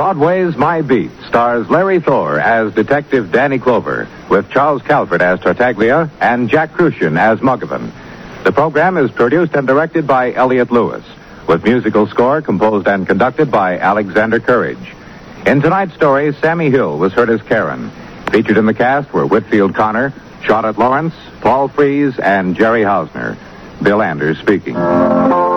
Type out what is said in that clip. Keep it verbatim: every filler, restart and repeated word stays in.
Broadway's My Beat stars Larry Thor as Detective Danny Clover, with Charles Calvert as Tartaglia and Jack Crucian as Muggavan. The program is produced and directed by Elliott Lewis, with musical score composed and conducted by Alexander Courage. In tonight's story, Sammy Hill was heard as Karen. Featured in the cast were Whitfield Connor, Charlotte Lawrence, Paul Frees, and Jerry Hausner. Bill Anders speaking.